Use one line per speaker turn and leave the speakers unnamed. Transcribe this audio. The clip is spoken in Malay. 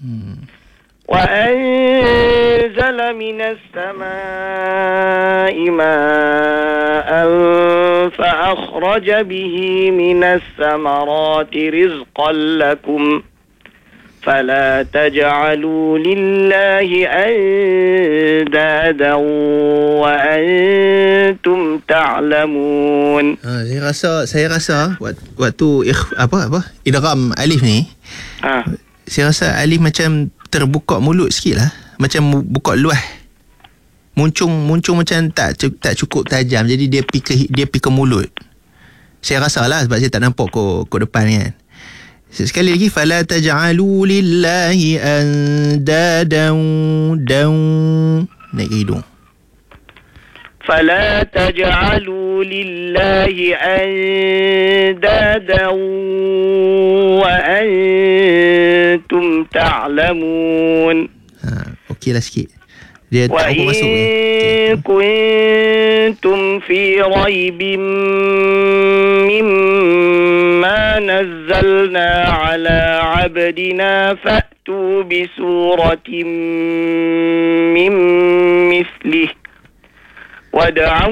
وأنزل من السماء ماء فأخرج به من الثمرات رزقا لكم فلا تجعلوا لله أندادا وأنتم تعلمون.
Saya rasa waktu idgham alif ni, saya rasa alif macam terbuka mulut sikit lah, macam buka luah, muncung macam tak cukup tajam, jadi dia pergi ke mulut. Saya rasa lah, sebab saya tak nampak kod depan kan. Sekali lagi, fala taj'alu lillahi andadan, naik ke hidung.
فلا تجعلوا لله أندادا وأنتم تعلمون.
Okey lah sikit. Dia tak apa masuk.
وإن كنتم في ريب مما نزلنا على عبدنا فأتوا بسورة من مثله وادعوا